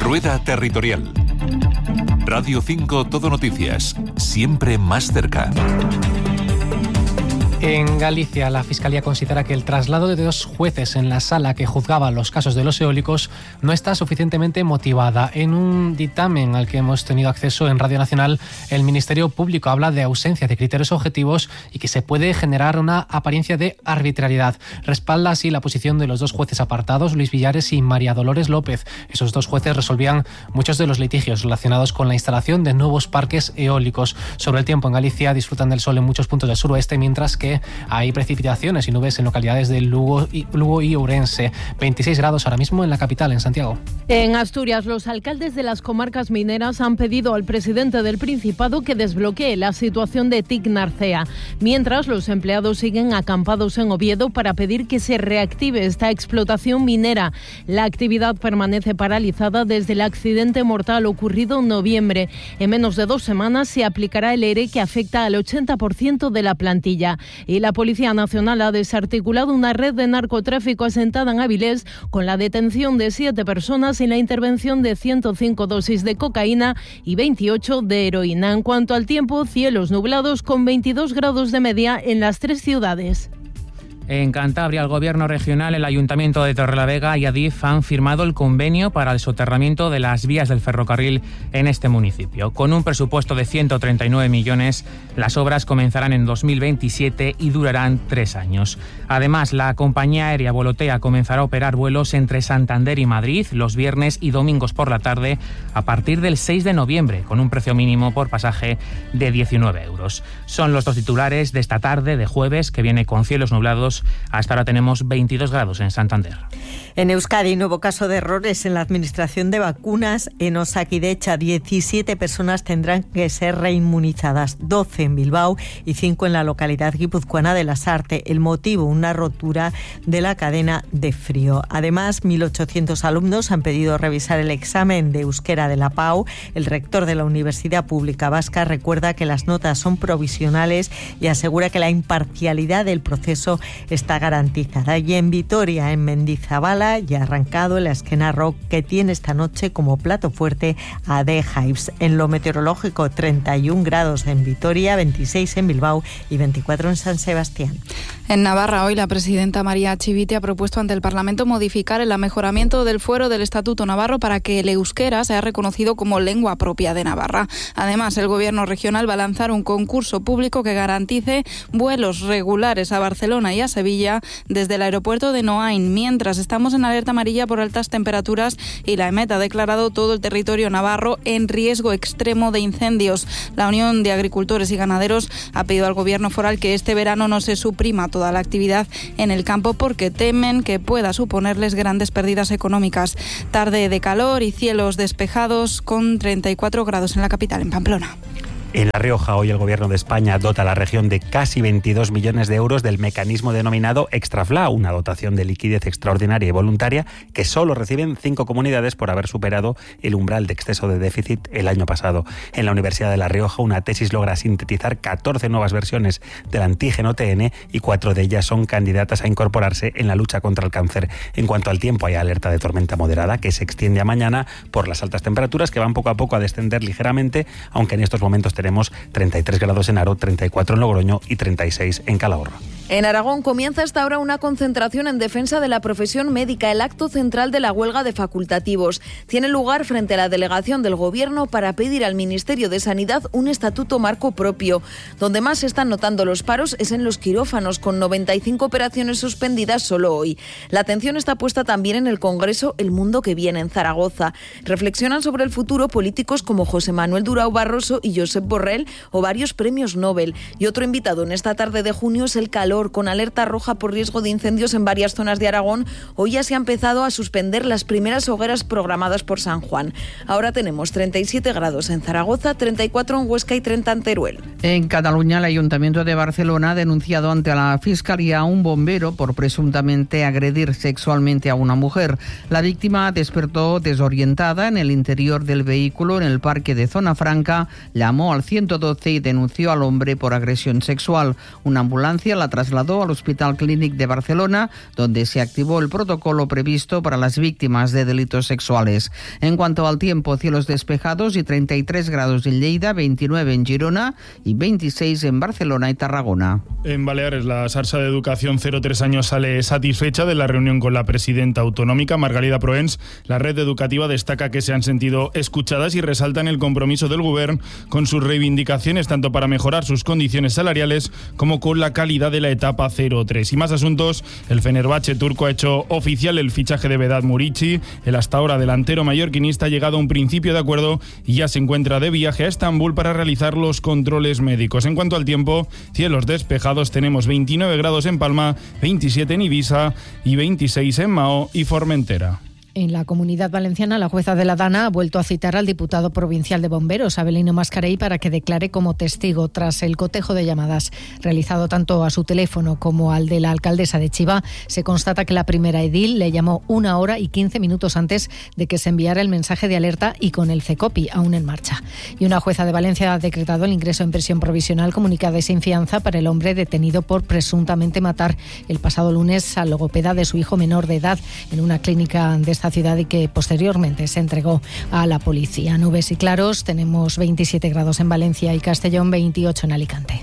Rueda Territorial. Radio 5 Todo Noticias, siempre más cerca. En Galicia, la Fiscalía considera que el traslado de 2 jueces en la sala que juzgaba los casos de los eólicos no está suficientemente motivada. En un dictamen al que hemos tenido acceso en Radio Nacional, el Ministerio Público habla de ausencia de criterios objetivos y que se puede generar una apariencia de arbitrariedad. Respalda así la posición de los 2 jueces apartados, Luis Villares y María Dolores López. Esos 2 jueces resolvían muchos de los litigios relacionados con la instalación de nuevos parques eólicos. Sobre el tiempo, en Galicia disfrutan del sol en muchos puntos del suroeste, mientras que hay precipitaciones y nubes en localidades de Lugo y Ourense. 26 grados ahora mismo en la capital, en Santiago. En Asturias, los alcaldes de las comarcas mineras han pedido al presidente del Principado que desbloquee la situación de TIC Narcea, mientras los empleados siguen acampados en Oviedo para pedir que se reactive esta explotación minera. La actividad permanece paralizada desde el accidente mortal ocurrido en noviembre. En menos de 2 semanas se aplicará el ERE que afecta al 80% de la plantilla. Y la Policía Nacional ha desarticulado una red de narcotráfico asentada en Avilés con la detención de 7 personas y la intervención de 105 dosis de cocaína y 28 de heroína. En cuanto al tiempo, cielos nublados con 22 grados de media en las 3 ciudades. En Cantabria, el Gobierno regional, el Ayuntamiento de Torrelavega y Adif han firmado el convenio para el soterramiento de las vías del ferrocarril en este municipio. Con un presupuesto de 139 millones, las obras comenzarán en 2027 y durarán 3 años. Además, la compañía aérea Volotea comenzará a operar vuelos entre Santander y Madrid los viernes y domingos por la tarde a partir del 6 de noviembre, con un precio mínimo por pasaje de 19 euros. Son los 2 titulares de esta tarde de jueves, que viene con cielos nublados. Hasta ahora tenemos 22 grados en Santander. En Euskadi, nuevo caso de errores en la administración de vacunas. En Osakidecha, 17 personas tendrán que ser reinmunizadas, 12 en Bilbao y 5 en la localidad guipuzcoana de Lasarte. El motivo, una rotura de la cadena de frío. Además, 1.800 alumnos han pedido revisar el examen de euskera de la PAU. El rector de la Universidad Pública Vasca recuerda que las notas son provisionales y asegura que la imparcialidad del proceso está garantizada. Y en Vitoria, en Mendizabala, ya ha arrancado el Esquena Rock, que tiene esta noche como plato fuerte a The Hives. En lo meteorológico, 31 grados en Vitoria, 26 en Bilbao y 24 en San Sebastián. En Navarra, hoy la presidenta María Chivite ha propuesto ante el Parlamento modificar el amejoramiento del fuero del Estatuto Navarro para que el euskera sea reconocido como lengua propia de Navarra. Además, el Gobierno regional va a lanzar un concurso público que garantice vuelos regulares a Barcelona y a Sevilla desde el aeropuerto de Noain, mientras estamos en alerta amarilla por altas temperaturas y la EMET ha declarado todo el territorio navarro en riesgo extremo de incendios. La Unión de Agricultores y Ganaderos ha pedido al Gobierno foral que este verano no se suprima toda la actividad en el campo porque temen que pueda suponerles grandes pérdidas económicas. Tarde de calor y cielos despejados con 34 grados en la capital, en Pamplona. En La Rioja, hoy el Gobierno de España dota a la región de casi 22 millones de euros del mecanismo denominado Extrafla, una dotación de liquidez extraordinaria y voluntaria que solo reciben 5 comunidades por haber superado el umbral de exceso de déficit el año pasado. En la Universidad de La Rioja, una tesis logra sintetizar 14 nuevas versiones del antígeno TN y 4 de ellas son candidatas a incorporarse en la lucha contra el cáncer. En cuanto al tiempo, hay alerta de tormenta moderada que se extiende a mañana por las altas temperaturas que van poco a poco a descender ligeramente, aunque en estos momentos tenemos 33 grados en Haro, 34 en Logroño y 36 en Calahorra. En Aragón comienza hasta ahora una concentración en defensa de la profesión médica. El acto central de la huelga de facultativos tiene lugar frente a la delegación del Gobierno para pedir al Ministerio de Sanidad un estatuto marco propio. Donde más se están notando los paros es en los quirófanos, con 95 operaciones suspendidas solo hoy. La atención está puesta también en el Congreso El Mundo que Viene, en Zaragoza. Reflexionan sobre el futuro políticos como José Manuel Durão Barroso y Josep Borrell o varios premios Nobel. Y otro invitado en esta tarde de junio es el calor, con alerta roja por riesgo de incendios en varias zonas de Aragón. Hoy ya se ha empezado a suspender las primeras hogueras programadas por San Juan. Ahora tenemos 37 grados en Zaragoza, 34 en Huesca y 30 en Teruel. En Cataluña, el Ayuntamiento de Barcelona ha denunciado ante la Fiscalía a un bombero por presuntamente agredir sexualmente a una mujer. La víctima despertó desorientada en el interior del vehículo en el parque de Zona Franca, llamó al 112 y denunció al hombre por agresión sexual. Una ambulancia la trasladó trasladó al Hospital Clínic de Barcelona, donde se activó el protocolo previsto para las víctimas de delitos sexuales. En cuanto al tiempo, cielos despejados y 33 grados en Lleida, 29 en Girona y 26 en Barcelona y Tarragona. En Baleares, la Sarsa de Educación 0-3 años sale satisfecha de la reunión con la presidenta autonómica, Margalida Proens. La red educativa destaca que se han sentido escuchadas y resaltan el compromiso del Gobierno con sus reivindicaciones, tanto para mejorar sus condiciones salariales como con la calidad de la etapa 0-3. Y más asuntos, el Fenerbahce turco ha hecho oficial el fichaje de Vedat Murici. El hasta ahora delantero mallorquinista ha llegado a un principio de acuerdo y ya se encuentra de viaje a Estambul para realizar los controles médicos. En cuanto al tiempo, cielos despejados, tenemos 29 grados en Palma, 27 en Ibiza y 26 en Mao y Formentera. En la Comunidad Valenciana, la jueza de la Dana ha vuelto a citar al diputado provincial de Bomberos, Abelino Mascarell, para que declare como testigo tras el cotejo de llamadas realizado tanto a su teléfono como al de la alcaldesa de Chiva. Se constata que la primera edil le llamó 1 hora y 15 minutos antes de que se enviara el mensaje de alerta y con el CECOPI aún en marcha. Y una jueza de Valencia ha decretado el ingreso en prisión provisional comunicada y sin fianza para el hombre detenido por presuntamente matar el pasado lunes al logopeda de su hijo menor de edad en una clínica de esta ciudad y que posteriormente se entregó a la policía. Nubes y claros, tenemos 27 grados en Valencia y Castellón, 28 en Alicante.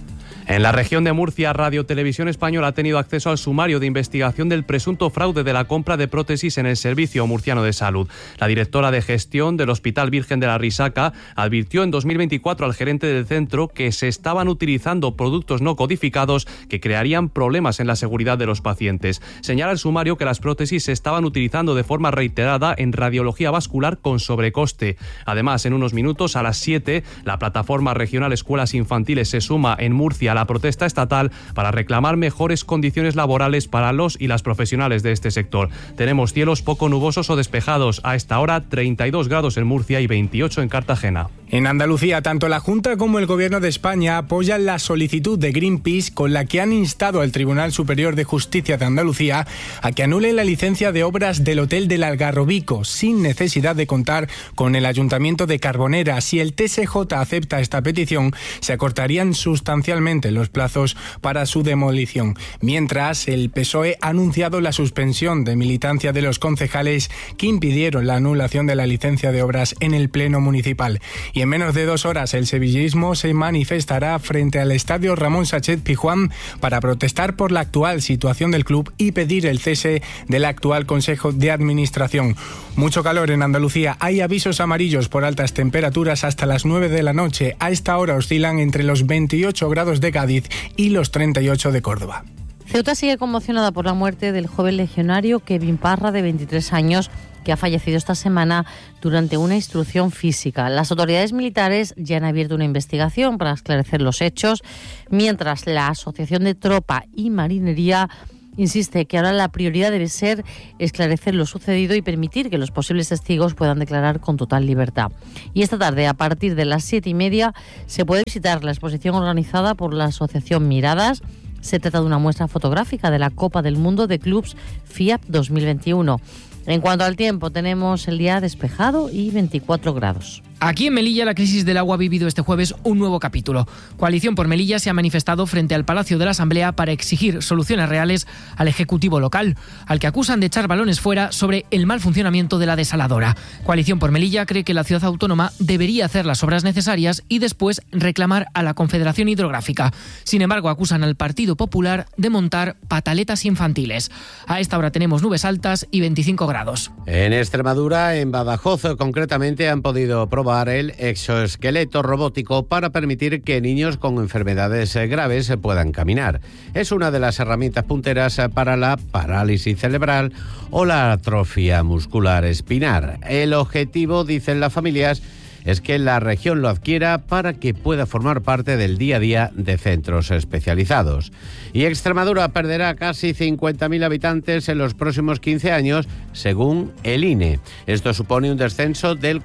En la región de Murcia, Radio Televisión Española ha tenido acceso al sumario de investigación del presunto fraude de la compra de prótesis en el Servicio Murciano de Salud. La directora de gestión del Hospital Virgen de la Risaca advirtió en 2024 al gerente del centro que se estaban utilizando productos no codificados que crearían problemas en la seguridad de los pacientes. Señala el sumario que las prótesis se estaban utilizando de forma reiterada en radiología vascular con sobrecoste. Además, en unos minutos, a las 7, la plataforma regional Escuelas Infantiles se suma en Murcia a la protesta estatal para reclamar mejores condiciones laborales para los y las profesionales de este sector. Tenemos cielos poco nubosos o despejados. A esta hora, 32 grados en Murcia y 28 en Cartagena. En Andalucía, tanto la Junta como el Gobierno de España apoyan la solicitud de Greenpeace con la que han instado al Tribunal Superior de Justicia de Andalucía a que anule la licencia de obras del Hotel del Algarrobico sin necesidad de contar con el Ayuntamiento de Carbonera. Si el TSJ acepta esta petición, se acortarían sustancialmente los plazos para su demolición. Mientras, el PSOE ha anunciado la suspensión de militancia de los concejales que impidieron la anulación de la licencia de obras en el Pleno Municipal. Y en menos de 2 horas el sevillismo se manifestará frente al estadio Ramón Sánchez Pizjuán para protestar por la actual situación del club y pedir el cese del actual Consejo de Administración. Mucho calor en Andalucía. Hay avisos amarillos por altas temperaturas hasta las 9 de la noche. A esta hora oscilan entre los 28 grados de Cádiz y los 38 de Córdoba. Ceuta sigue conmocionada por la muerte del joven legionario Kevin Parra, de 23 años, que ha fallecido esta semana durante una instrucción física. Las autoridades militares ya han abierto una investigación para esclarecer los hechos, mientras la Asociación de Tropa y Marinería insiste que ahora la prioridad debe ser esclarecer lo sucedido y permitir que los posibles testigos puedan declarar con total libertad. Y esta tarde, a partir de las 7:30, se puede visitar la exposición organizada por la Asociación Miradas. Se trata de una muestra fotográfica de la Copa del Mundo de Clubs FIAP 2021. En cuanto al tiempo, tenemos el día despejado y 24 grados. Aquí en Melilla, la crisis del agua ha vivido este jueves un nuevo capítulo. Coalición por Melilla se ha manifestado frente al Palacio de la Asamblea para exigir soluciones reales al Ejecutivo local, al que acusan de echar balones fuera sobre el mal funcionamiento de la desaladora. Coalición por Melilla cree que la ciudad autónoma debería hacer las obras necesarias y después reclamar a la Confederación Hidrográfica. Sin embargo, acusan al Partido Popular de montar pataletas infantiles. A esta hora tenemos nubes altas y 25 grados. En Extremadura, en Badajoz, concretamente, han podido probar el exoesqueleto robótico para permitir que niños con enfermedades graves puedan caminar. Es una de las herramientas punteras para la parálisis cerebral o la atrofia muscular espinar. El objetivo, dicen las familias, es que la región lo adquiera para que pueda formar parte del día a día de centros especializados. Y Extremadura perderá casi 50.000 habitantes en los próximos 15 años, según el INE. Esto supone un descenso del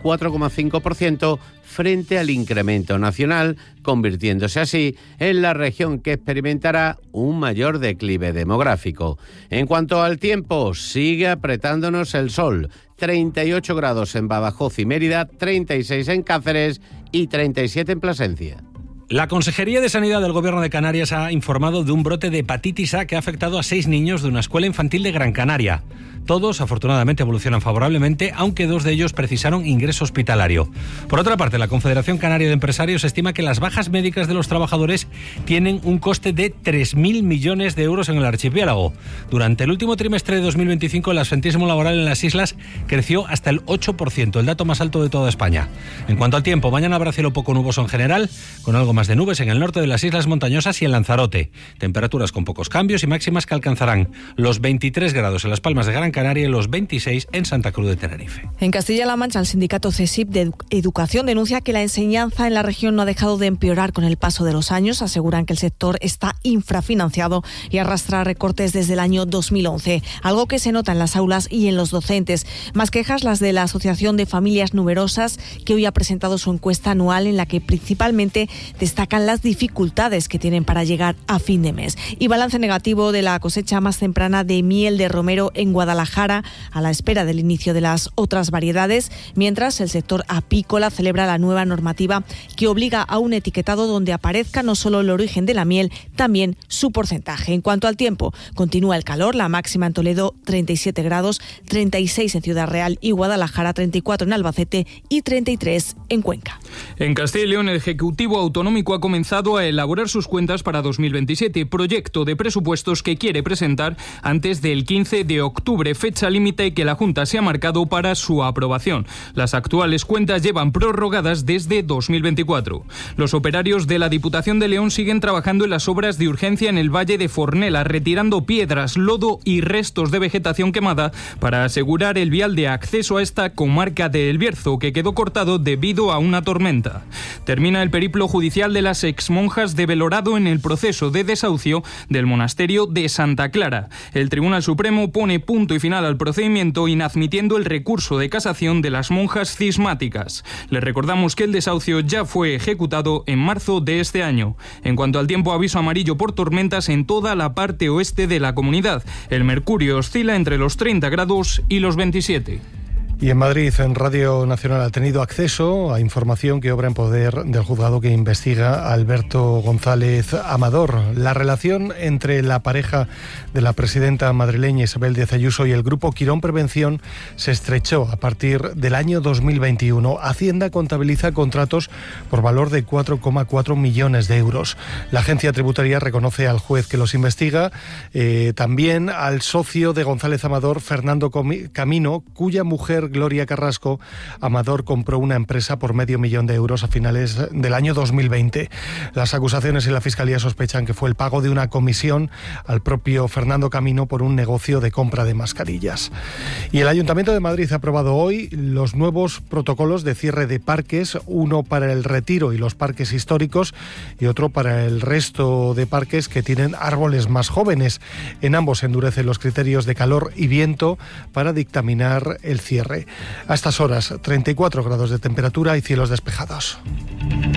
4,5% frente al incremento nacional, convirtiéndose así en la región que experimentará un mayor declive demográfico. En cuanto al tiempo, sigue apretándonos el sol. 38 grados en Badajoz y Mérida, 36 en Cáceres y 37 en Plasencia. La Consejería de Sanidad del Gobierno de Canarias ha informado de un brote de hepatitis A que ha afectado a 6 niños de una escuela infantil de Gran Canaria. Todos, afortunadamente, evolucionan favorablemente, aunque 2 de ellos precisaron ingreso hospitalario. Por otra parte, la Confederación Canaria de Empresarios estima que las bajas médicas de los trabajadores tienen un coste de 3.000 millones de euros en el archipiélago. Durante el último trimestre de 2025, el absentismo laboral en las islas creció hasta el 8%, el dato más alto de toda España. En cuanto al tiempo, mañana habrá cielo poco nuboso en general, con algo más de nubes en el norte de las islas montañosas y en Lanzarote. Temperaturas con pocos cambios y máximas que alcanzarán los 23 grados en Las Palmas de Gran Canaria y los 26 en Santa Cruz de Tenerife. En Castilla-La Mancha, el sindicato CESIP de Educación denuncia que la enseñanza en la región no ha dejado de empeorar con el paso de los años. Aseguran que el sector está infrafinanciado y arrastra recortes desde el año 2011, algo que se nota en las aulas y en los docentes. Más quejas las de la Asociación de Familias Numerosas, que hoy ha presentado su encuesta anual en la que principalmente destacan las dificultades que tienen para llegar a fin de mes. Y balance negativo de la cosecha más temprana de miel de romero en Guadalajara, a la espera del inicio de las otras variedades, mientras el sector apícola celebra la nueva normativa que obliga a un etiquetado donde aparezca no solo el origen de la miel, también su porcentaje. En cuanto al tiempo, continúa el calor, la máxima en Toledo 37 grados, 36 en Ciudad Real y Guadalajara, 34 en Albacete y 33 en Cuenca. En Castilla y León, el Ejecutivo Autonómico ha comenzado a elaborar sus cuentas para 2027, proyecto de presupuestos que quiere presentar antes del 15 de octubre, fecha límite que la Junta se ha marcado para su aprobación. Las actuales cuentas llevan prorrogadas desde 2024. Los operarios de la Diputación de León siguen trabajando en las obras de urgencia en el Valle de Fornela, retirando piedras, lodo y restos de vegetación quemada para asegurar el vial de acceso a esta comarca de El Bierzo, que quedó cortado debido a una tormenta. Termina el periplo judicial de las exmonjas de Belorado en el proceso de desahucio del monasterio de Santa Clara. El Tribunal Supremo pone punto y final al procedimiento, inadmitiendo el recurso de casación de las monjas cismáticas. Les recordamos que el desahucio ya fue ejecutado en marzo de este año. En cuanto al tiempo, aviso amarillo por tormentas en toda la parte oeste de la comunidad. El mercurio oscila entre los 30 grados y los 27. Y en Madrid, en Radio Nacional, ha tenido acceso a información que obra en poder del juzgado que investiga a Alberto González Amador. La relación entre la pareja de la presidenta madrileña Isabel Díaz Ayuso y el grupo Quirón Prevención se estrechó a partir del año 2021. Hacienda contabiliza contratos por valor de 4,4 millones de euros. La agencia tributaria reconoce al juez que los investiga, también al socio de González Amador, Fernando Camino, cuya mujer Gloria Carrasco Amador compró una empresa por $500,000 de euros a finales del año 2020. Las acusaciones y la Fiscalía sospechan que fue el pago de una comisión al propio Fernando Camino por un negocio de compra de mascarillas. Y el Ayuntamiento de Madrid ha aprobado hoy los nuevos protocolos de cierre de parques, uno para el Retiro y los parques históricos y otro para el resto de parques que tienen árboles más jóvenes. En ambos se endurecen los criterios de calor y viento para dictaminar el cierre. A estas horas, 34 grados de temperatura y cielos despejados.